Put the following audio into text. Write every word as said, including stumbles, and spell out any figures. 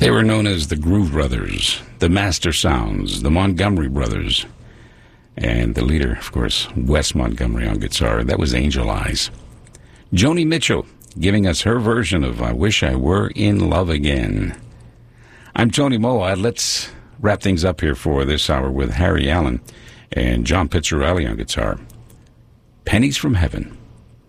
They were known as the Groove Brothers, the Master Sounds, the Montgomery Brothers, and the leader, of course, Wes Montgomery on guitar. That was Angel Eyes. Joni Mitchell giving us her version of I Wish I Were in Love Again. I'm Tony Moa. Let's wrap things up here for this hour with Harry Allen and John Pizzarelli on guitar. Pennies from Heaven.